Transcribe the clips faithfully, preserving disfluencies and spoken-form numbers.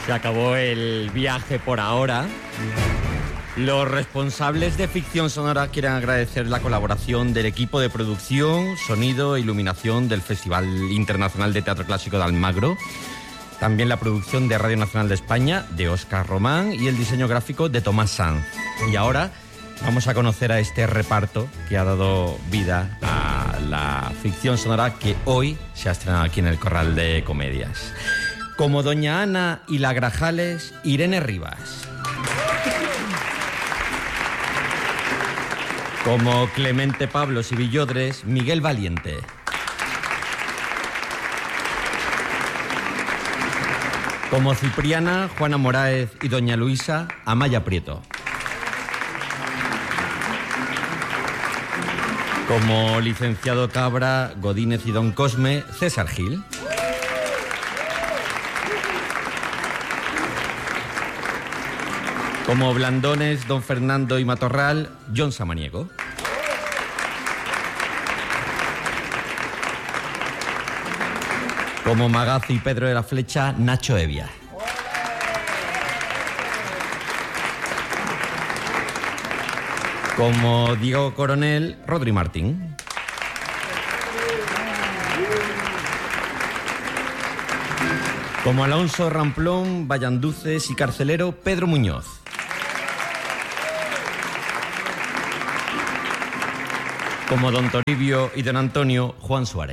Se acabó el viaje por ahora. Los responsables de Ficción Sonora quieren agradecer la colaboración del equipo de producción, sonido e iluminación del Festival Internacional de Teatro Clásico de Almagro. También la producción de Radio Nacional de España, de Óscar Román, y el diseño gráfico de Tomás Sanz. Y ahora vamos a conocer a este reparto que ha dado vida a la ficción sonora que hoy se ha estrenado aquí en el Corral de Comedias. Como Doña Ana y la Grajales, Irene Rivas. Como Clemente Pablos y Villodres, Miguel Valiente. Como Cipriana, Juana Moraez y Doña Luisa, Amaya Prieto. Como Licenciado Cabra, Godínez y Don Cosme, César Gil. Como Blandones, Don Fernando y Matorral, John Samaniego. Como Magazo y Pedro de la Flecha, Nacho Evia. Como Diego Coronel, Rodri Martín. Como Alonso Ramplón, Vallanduces y Carcelero, Pedro Muñoz. Como Don Toribio y Don Antonio, Juan Suárez.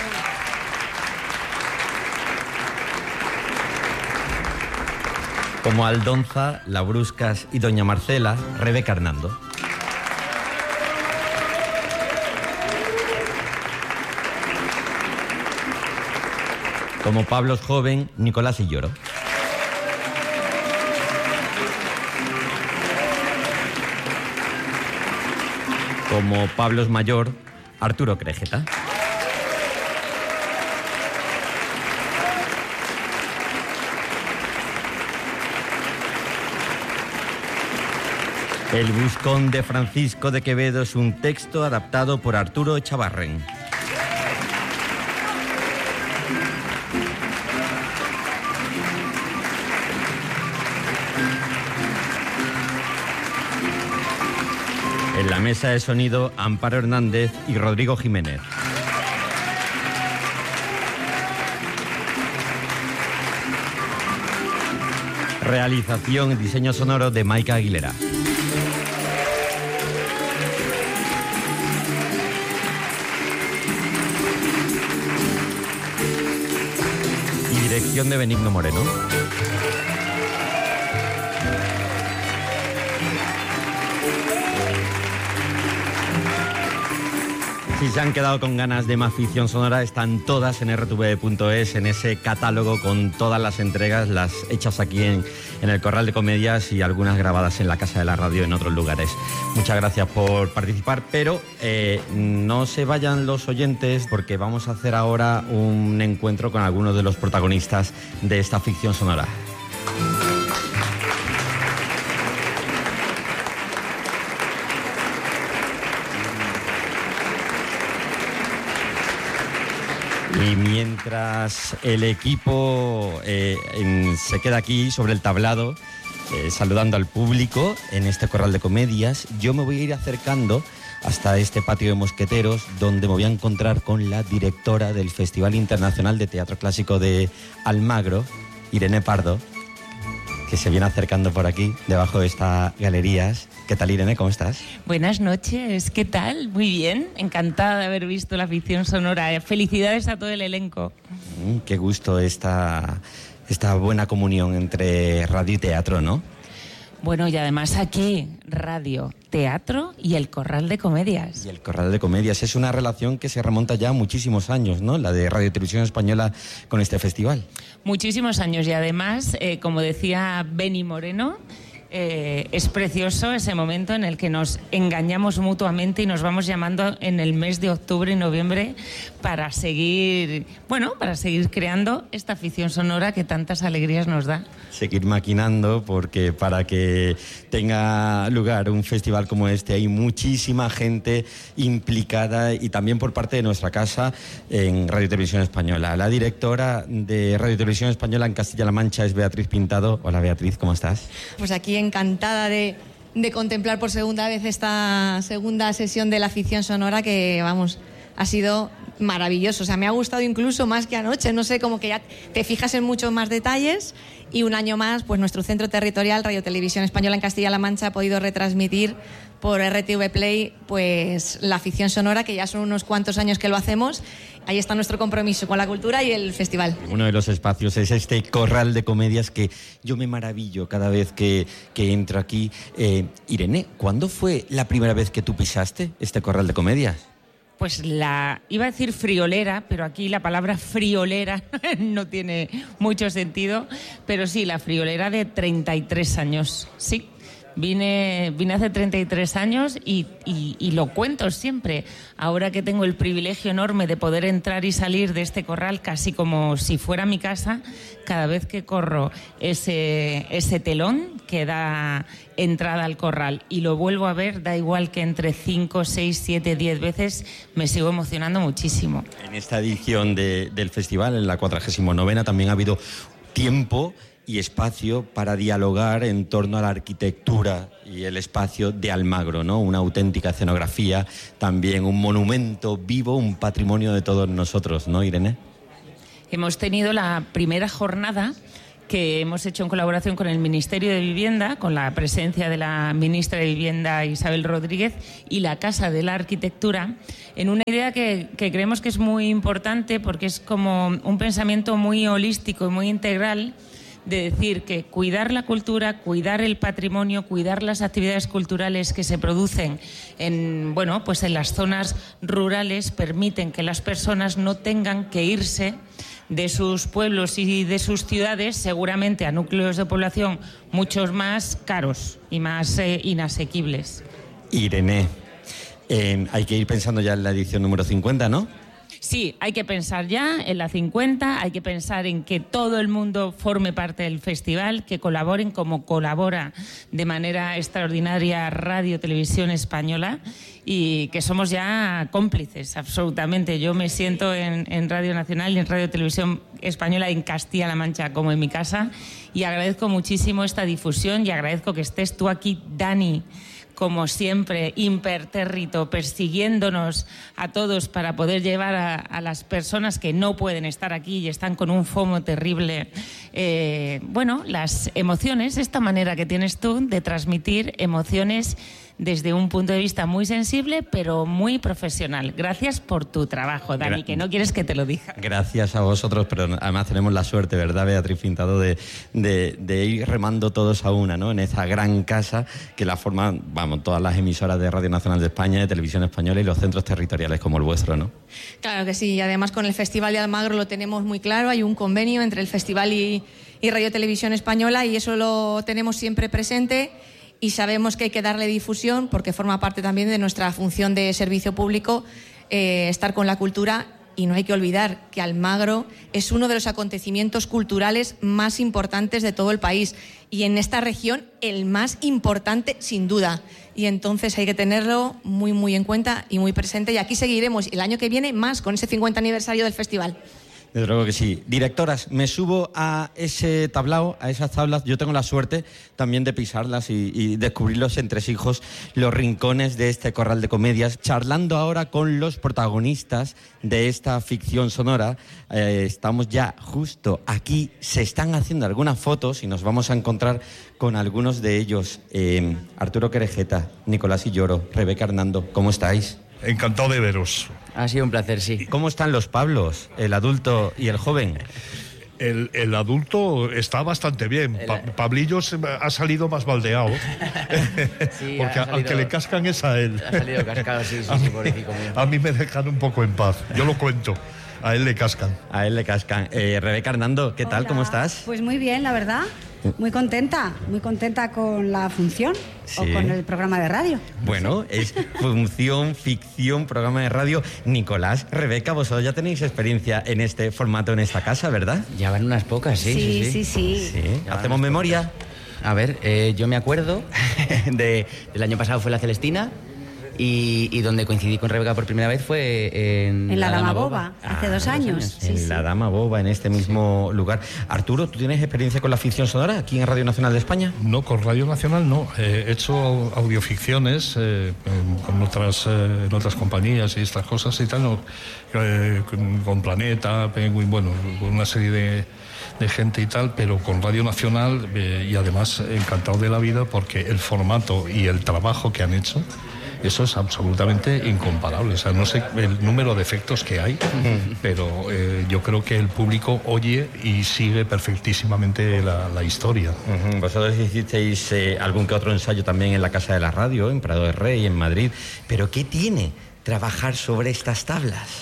Como Aldonza, Labruscas y Doña Marcela, Rebeca Hernando. Como Pablos Joven, Nicolás Illoro. Como Pablos Mayor, Arturo Crejeta. El Buscón de Francisco de Quevedo es un texto adaptado por Arturo Echavarren. En la mesa de sonido, Amparo Hernández y Rodrigo Jiménez. Realización y diseño sonoro de Maika Aguilera. Y dirección de Benigno Moreno. Si se han quedado con ganas de más ficción sonora, están todas en erre te ve punto es, en ese catálogo con todas las entregas, las hechas aquí en, en el Corral de Comedias y algunas grabadas en la Casa de la Radio en otros lugares. Muchas gracias por participar, pero eh, no se vayan los oyentes porque vamos a hacer ahora un encuentro con algunos de los protagonistas de esta ficción sonora. Y mientras el equipo eh, en, se queda aquí sobre el tablado, eh, saludando al público en este Corral de Comedias, yo me voy a ir acercando hasta este patio de mosqueteros, donde me voy a encontrar con la directora del Festival Internacional de Teatro Clásico de Almagro, Irene Pardo, que se viene acercando por aquí, debajo de estas galerías. ¿Qué tal, Irene? ¿Cómo estás? Buenas noches, ¿qué tal? Muy bien, encantada de haber visto la ficción sonora. Felicidades a todo el elenco. Mm, qué gusto esta, esta buena comunión entre radio y teatro, ¿no? Bueno, y además aquí, radio, teatro y el Corral de Comedias. Y el Corral de Comedias es una relación que se remonta ya a muchísimos años, ¿no? La de Radio y Televisión Española con este festival. Muchísimos años y además, eh, como decía Beni Moreno, Eh, es precioso ese momento en el que nos engañamos mutuamente y nos vamos llamando en el mes de octubre y noviembre para seguir, bueno, para seguir creando esta afición sonora que tantas alegrías nos da. Seguir maquinando, porque para que tenga lugar un festival como este hay muchísima gente implicada, y también por parte de nuestra casa en Radio y Televisión Española. La directora de Radio y Televisión Española en Castilla-La Mancha es Beatriz Pintado. Hola Beatriz, ¿cómo estás? Pues aquí encantada de, de contemplar por segunda vez esta segunda sesión de la afición sonora, que vamos, ha sido maravilloso. O sea, me ha gustado incluso más que anoche, no sé, como que ya te fijas en muchos más detalles, y un año más pues nuestro centro territorial Radio Televisión Española en Castilla-La Mancha ha podido retransmitir por R T V Play pues la afición sonora, que ya son unos cuantos años que lo hacemos. Ahí está nuestro compromiso con la cultura y el festival. Uno de los espacios es este corral de comedias que yo me maravillo cada vez que, que entro aquí. Eh, Irene, ¿cuándo fue la primera vez que tú pisaste este corral de comedias? Pues la, iba a decir friolera, pero aquí la palabra friolera no tiene mucho sentido, pero sí, la friolera de treinta y tres años, sí. Vine, vine hace treinta y tres años y, y, y lo cuento siempre. Ahora que tengo el privilegio enorme de poder entrar y salir de este corral casi como si fuera mi casa, cada vez que corro ese, ese telón que da entrada al corral y lo vuelvo a ver, da igual que entre cinco, seis, siete, diez veces, me sigo emocionando muchísimo. En esta edición de, del festival, en la cuadragésima novena, también ha habido tiempo y espacio para dialogar en torno a la arquitectura y el espacio de Almagro, ¿no? Una auténtica escenografía, también un monumento vivo, un patrimonio de todos nosotros, ¿no, Irene? Hemos tenido la primera jornada que hemos hecho en colaboración con el Ministerio de Vivienda, con la presencia de la ministra de Vivienda Isabel Rodríguez y la Casa de la Arquitectura, en una idea que, que creemos que es muy importante porque es como un pensamiento muy holístico y muy integral, de decir que cuidar la cultura, cuidar el patrimonio, cuidar las actividades culturales que se producen en, bueno, pues en las zonas rurales permiten que las personas no tengan que irse de sus pueblos y de sus ciudades, seguramente a núcleos de población muchos más caros y más eh, inasequibles. Irene, eh, hay que ir pensando ya en la edición número cincuenta, ¿no? Sí, hay que pensar ya en la cincuenta, hay que pensar en que todo el mundo forme parte del festival, que colaboren como colabora de manera extraordinaria Radio Televisión Española, y que somos ya cómplices, absolutamente. Yo me siento en, en Radio Nacional y en Radio Televisión Española en Castilla-La Mancha como en mi casa, y agradezco muchísimo esta difusión y agradezco que estés tú aquí, Dani, como siempre, impertérrito, persiguiéndonos a todos para poder llevar a, a las personas que no pueden estar aquí y están con un FOMO terrible, eh, bueno, las emociones, esta manera que tienes tú de transmitir emociones desde un punto de vista muy sensible, pero muy profesional. Gracias por tu trabajo, Dani, Gra- que no quieres que te lo diga. Gracias a vosotros, pero además tenemos la suerte, ¿verdad, Beatriz Pintado, de, de, de ir remando todos a una, ¿no? En esa gran casa que la forman, vamos, todas las emisoras de Radio Nacional de España, de Televisión Española y los centros territoriales como el vuestro, ¿no? Claro que sí, y además con el Festival de Almagro lo tenemos muy claro, hay un convenio entre el festival y, y Radio Televisión Española, y eso lo tenemos siempre presente. Y sabemos que hay que darle difusión porque forma parte también de nuestra función de servicio público, eh, estar con la cultura. Y no hay que olvidar que Almagro es uno de los acontecimientos culturales más importantes de todo el país, y en esta región el más importante sin duda. Y entonces hay que tenerlo muy muy en cuenta y muy presente, y aquí seguiremos el año que viene más con ese cincuenta aniversario del festival. Desde luego que sí. Directoras, me subo a ese tablao, a esas tablas. Yo tengo la suerte también de pisarlas y, y descubrir los entresijos, los rincones de este corral de comedias. Charlando ahora con los protagonistas de esta ficción sonora. Eh, estamos ya justo aquí. Se están haciendo algunas fotos y nos vamos a encontrar con algunos de ellos. Eh, Arturo Querejeta, Nicolás Illoro, Rebeca Hernando, ¿cómo estáis? Encantado de veros. Ha sido un placer, sí. ¿Cómo están los Pablos, el adulto y el joven? El, el adulto está bastante bien. Pa- Pablillo se ha salido más baldeado. Sí, porque salido, al que le cascan es a él. Ha salido cascado, sí, sí, sí, pobrecito mío. A mí me dejan un poco en paz. Yo lo cuento. A él le cascan. A él le cascan. Eh, Rebeca, Hernando, ¿qué tal? Hola. ¿Cómo estás? Pues muy bien, la verdad. Muy contenta, muy contenta con la función Sí. o con el programa de radio. Bueno, es función, ficción, programa de radio. Nicolás, Rebeca, vosotros ya tenéis experiencia en este formato en esta casa, ¿verdad? Ya van unas pocas, sí, sí, sí, sí. sí. Sí. Ya van ¿Hacemos unas memoria? pocas. A ver, eh, yo me acuerdo de, del año pasado fue la Celestina y, y donde coincidí con Rebeca por primera vez fue en, En la Dama Boba, hace Ah, dos años. Sí, en sí. la Dama Boba, en este mismo lugar. Arturo, ¿tú tienes experiencia con la ficción sonora aquí en Radio Nacional de España? No, con Radio Nacional no. Eh, he hecho audioficciones eh, en, con otras, eh, en otras compañías y estas cosas y tal, no, eh, con, con Planeta, Penguin, bueno, con una serie de, de gente y tal, pero con Radio Nacional eh, y además encantado de la vida porque el formato y el trabajo que han hecho, eso es absolutamente incomparable. O sea, no sé el número de efectos que hay, pero eh, yo creo que el público oye y sigue perfectísimamente la, la historia. Uh-huh. Vosotros hicisteis eh, algún que otro ensayo también en la Casa de la Radio, en Prado de Rey, en Madrid. ¿Pero qué tiene trabajar sobre estas tablas?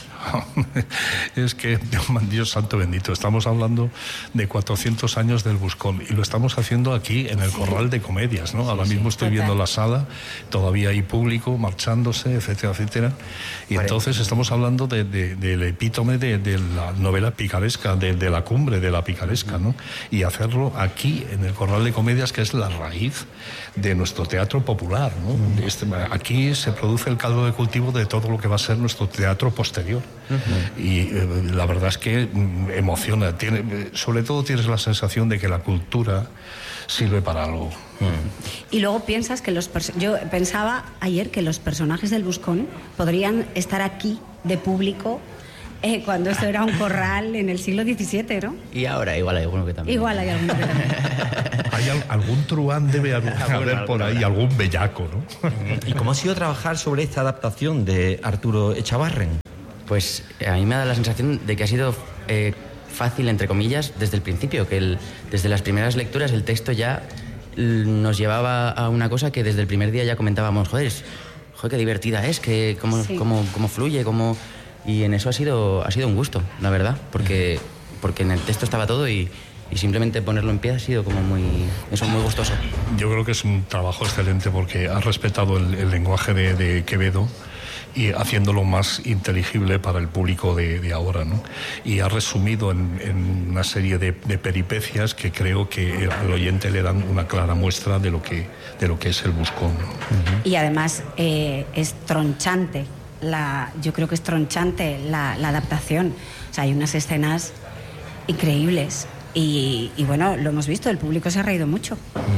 Es que, Dios santo bendito, estamos hablando de cuatrocientos años del Buscón y lo estamos haciendo aquí en el Corral de Comedias, ¿no? Ahora mismo estoy viendo la sala, todavía hay público marchándose, etcétera, etcétera. Y Vale. Entonces estamos hablando de, de, del epítome de, de la novela picaresca, de, de la cumbre de la picaresca, ¿no? Y hacerlo aquí en el Corral de Comedias, que es la raíz de nuestro teatro popular, ¿no? Este, aquí se produce el caldo de cultivo de todo lo que va a ser nuestro teatro posterior. Uh-huh. Y eh, la verdad es que mm, emociona. Tiene, sobre todo tienes la sensación de que la cultura sirve para algo. Uh-huh. Y luego piensas que los... Pers- yo pensaba ayer que los personajes del Buscón podrían estar aquí de público eh, cuando esto era un corral en el siglo diecisiete, ¿no? Y ahora igual hay alguno que también. Igual hay alguno que también. Hay al, algún truán debe haber, haber por ahí, algún bellaco, ¿no? ¿Y cómo ha sido trabajar sobre esta adaptación de Arturo Echavarren? Pues a mí me da la sensación de que ha sido eh, fácil, entre comillas, desde el principio, que el, desde las primeras lecturas el texto ya l- nos llevaba a una cosa que desde el primer día ya comentábamos, joder, es, joder qué divertida es, que cómo, Sí. cómo, cómo fluye, cómo... Y en eso ha sido, ha sido un gusto, la verdad, porque, porque en el texto estaba todo y, y simplemente ponerlo en pie ha sido como muy, eso, muy gustoso. Yo creo que es un trabajo excelente porque ha respetado el, el lenguaje de, de Quevedo y haciéndolo más inteligible para el público de, de ahora, ¿no? Y ha resumido en, en una serie de, de peripecias que creo que al oyente le dan una clara muestra de lo que, de lo que es el Buscón, ¿no? Uh-huh. Y además eh, es tronchante, la, yo creo que es tronchante la, la adaptación. O sea, hay unas escenas increíbles. Y, y bueno, lo hemos visto, el público se ha reído mucho.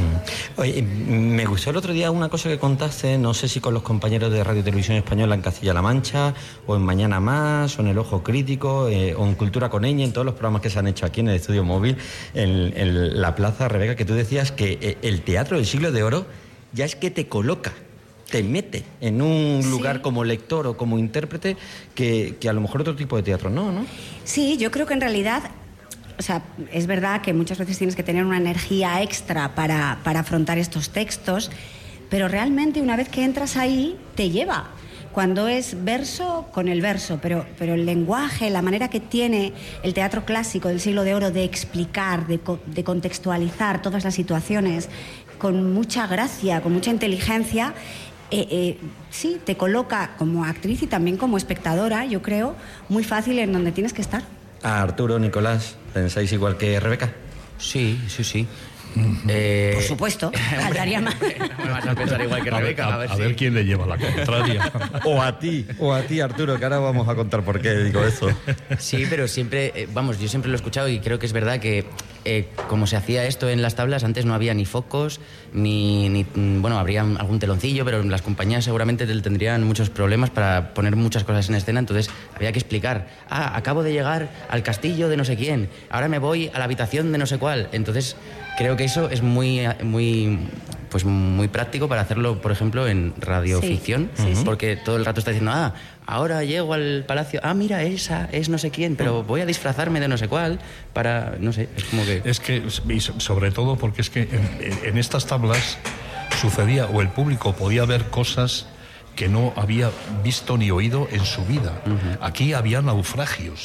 Mm. Oye, me gustó el otro día una cosa que contaste, no sé si con los compañeros de Radio Televisión Española en Castilla-La Mancha, o en Mañana Más, o en El Ojo Crítico, eh, o en Cultura con Eñe, en todos los programas que se han hecho aquí en el Estudio Móvil, en, en la Plaza, Rebeca, que tú decías que eh, el teatro del siglo de oro ya es que te coloca, te mete en un lugar sí. como lector o como intérprete que, que a lo mejor otro tipo de teatro no, ¿no? Sí, yo creo que en realidad... O sea, es verdad que muchas veces tienes que tener una energía extra para, para afrontar estos textos, pero realmente una vez que entras ahí, te lleva. Cuando es verso, con el verso, pero, pero el lenguaje, la manera que tiene el teatro clásico del siglo de oro de explicar, de, de contextualizar todas las situaciones, con mucha gracia, con mucha inteligencia, eh, eh, sí, te coloca como actriz y también como espectadora, yo creo, muy fácil en donde tienes que estar. A Arturo, Nicolás, ¿pensáis igual que Rebeca? Sí, sí, sí. Uh-huh. Eh, Por supuesto, faltaría más. Me vas a pensar igual que Rebeca. A, a, a, ver, a si... ver quién le lleva la contraria. O a ti, o a ti, Arturo, que ahora vamos a contar por qué digo eso. Sí, pero siempre, eh, vamos, yo siempre lo he escuchado y creo que es verdad que eh, como se hacía esto en las tablas, antes no había ni focos, ni, ni bueno, habría algún teloncillo, pero las compañías seguramente tendrían muchos problemas para poner muchas cosas en escena, entonces había que explicar, ah, acabo de llegar al castillo de no sé quién, ahora me voy a la habitación de no sé cuál, entonces... Creo que eso es muy, muy, pues muy práctico para hacerlo, por ejemplo, en radioficción, sí, sí, sí. Porque todo el rato está diciendo, ah, ahora llego al palacio, ah, mira, esa es no sé quién, pero voy a disfrazarme de no sé cuál para, no sé, es como que... Es que, y sobre todo porque es que en, en estas tablas sucedía, o el público podía ver cosas que no había visto ni oído en su vida. Uh-huh. Aquí había naufragios.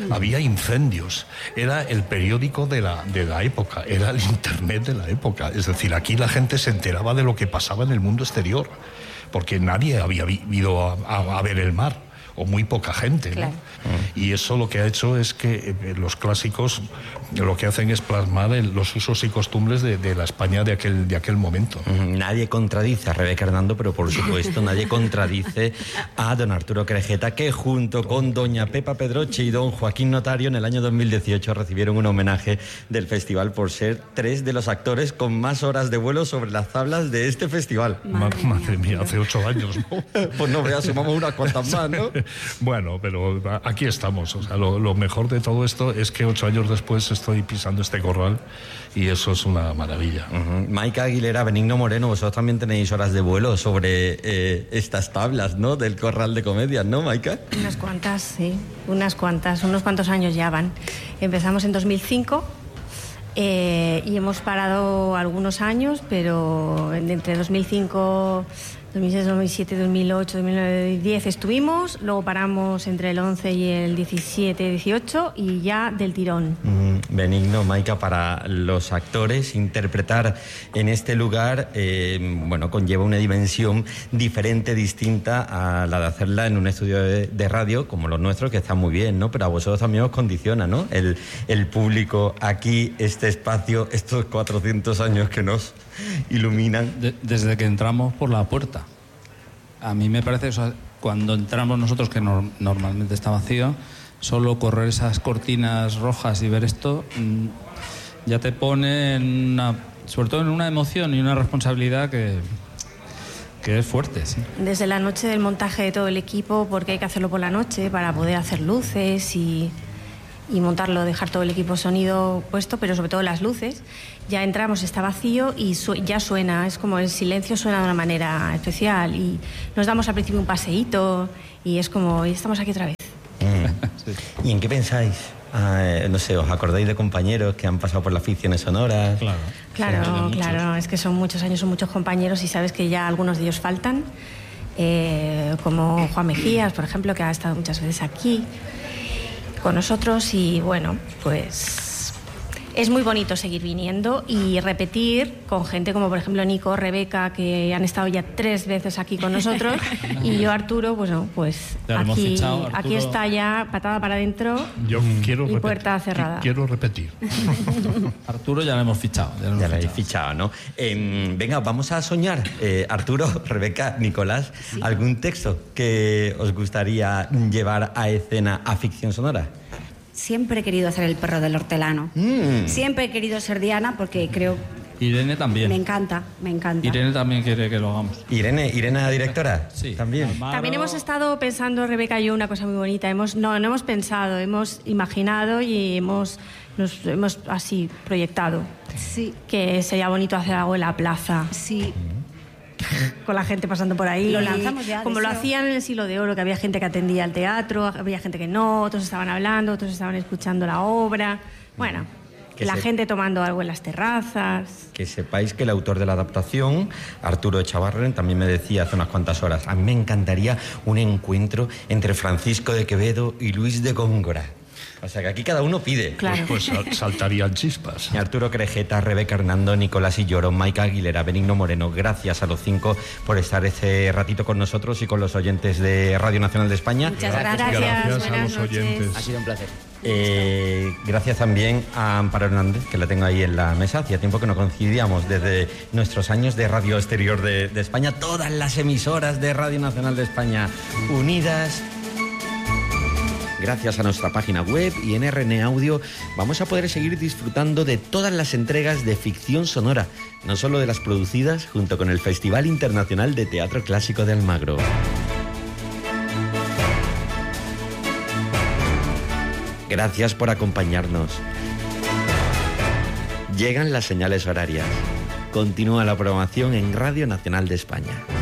había incendios, era el periódico de la, de la época, era el internet de la época. Es decir, aquí la gente se enteraba de lo que pasaba en el mundo exterior, porque nadie había ido a, a, a ver el mar, o muy poca gente, ¿no? Claro. Y eso lo que ha hecho es que eh, los clásicos lo que hacen es plasmar el, los usos y costumbres de, de la España de aquel, de aquel momento. Nadie contradice a Rebeca Hernando, pero por supuesto nadie contradice a don Arturo Querejeta, que junto con doña Pepa Pedroche y don Joaquín Notario en el año dos mil dieciocho recibieron un homenaje del festival por ser tres de los actores con más horas de vuelo sobre las tablas de este festival. Madre, Madre mía, hace ocho años, ¿no? Pues no veas, sumamos unas cuantas más, ¿no? Bueno, pero aquí estamos. O sea, lo, lo mejor de todo esto es que ocho años después estoy pisando este corral y eso es una maravilla. Uh-huh. Maika Aguilera, Benigno Moreno, vosotros también tenéis horas de vuelo sobre eh, estas tablas, ¿no? Del corral de comedias, ¿no, Maika? Unas cuantas, sí. Unas cuantas. Unos cuantos años ya van. Empezamos en dos mil cinco eh, y hemos parado algunos años, pero entre dos mil cinco... dos mil seis, dos mil siete, dos mil ocho, dos mil nueve, dos mil diez estuvimos, luego paramos entre el once y el diecisiete, dieciocho y ya del tirón. Mm, Benigno, Maika, para los actores interpretar en este lugar eh, bueno, conlleva una dimensión diferente, distinta a la de hacerla en un estudio de, de radio como los nuestros, que está muy bien, ¿no? Pero a vosotros también os condiciona, ¿no? El, el público aquí, este espacio, estos cuatrocientos años que nos iluminan. De, desde que entramos por la puerta. A mí me parece, o sea, cuando entramos nosotros, que no, normalmente está vacío, solo correr esas cortinas rojas y ver esto mmm, ya te pone en una, sobre todo en una emoción y una responsabilidad que, que es fuerte, sí. Desde la noche del montaje de todo el equipo, porque hay que hacerlo por la noche para poder hacer luces y... y montarlo, dejar todo el equipo sonido puesto, pero sobre todo las luces. Ya entramos, está vacío y su- ya suena, es como el silencio suena de una manera especial y nos damos al principio un paseíto y es como, y estamos aquí otra vez. Mm. Sí. ¿Y en qué pensáis? Ah, no sé, ¿os acordáis de compañeros que han pasado por las ficciones sonoras? Claro, claro, sí, claro, es que son muchos años, son muchos compañeros y sabes que ya algunos de ellos faltan, eh, como Juan Mejías, por ejemplo, que ha estado muchas veces aquí con nosotros y bueno, pues es muy bonito seguir viniendo y repetir con gente como por ejemplo Nico, Rebeca, que han estado ya tres veces aquí con nosotros y yo, Arturo, pues no, pues aquí, fichado, Arturo... aquí está ya patada para adentro yo quiero y repetir, puerta cerrada. Quiero repetir. Arturo ya lo hemos fichado. Ya lo, ya hemos lo habéis fichado, ¿no? Eh, venga, vamos a soñar. Eh, Arturo, Rebeca, Nicolás, sí. ¿Algún texto que os gustaría llevar a escena a ficción sonora? Siempre he querido hacer el perro del hortelano. Mm. Siempre he querido ser Diana porque creo... Irene también. Me encanta, me encanta. Irene también quiere que lo hagamos. Irene, Irene la directora. Sí. También. Almaro... También hemos estado pensando, Rebeca y yo, una cosa muy bonita. Hemos, no, no hemos pensado, hemos imaginado y hemos, nos hemos así proyectado. Sí. Que sería bonito hacer algo en la plaza. Sí. Con la gente pasando por ahí. Lo lanzamos ya. Como deseo. Lo hacían en el Siglo de Oro, que había gente que atendía al teatro, había gente que no, otros estaban hablando, otros estaban escuchando la obra. Bueno, que la se... gente tomando algo en las terrazas. Que sepáis que el autor de la adaptación, Arturo Echavarren, también me decía hace unas cuantas horas, a mí me encantaría un encuentro entre Francisco de Quevedo y Luis de Góngora. O sea que aquí cada uno pide. Claro. Pues, pues saltarían chispas. Arturo Querejeta, Rebeca Hernando, Nicolás Illoro, Maika Aguilera, Benigno Moreno, gracias a los cinco por estar este ratito con nosotros y con los oyentes de Radio Nacional de España. Muchas gracias. Gracias a los noches. oyentes. Ha sido un placer. Eh, gracias también a Amparo Hernández, que la tengo ahí en la mesa. Hacía tiempo que no coincidíamos desde nuestros años de Radio Exterior de, de España. Todas las emisoras de Radio Nacional de España unidas. Gracias a nuestra página web y en R N Audio vamos a poder seguir disfrutando de todas las entregas de ficción sonora, no solo de las producidas junto con el Festival Internacional de Teatro Clásico de Almagro. Gracias por acompañarnos. Llegan las señales horarias. Continúa la programación en Radio Nacional de España.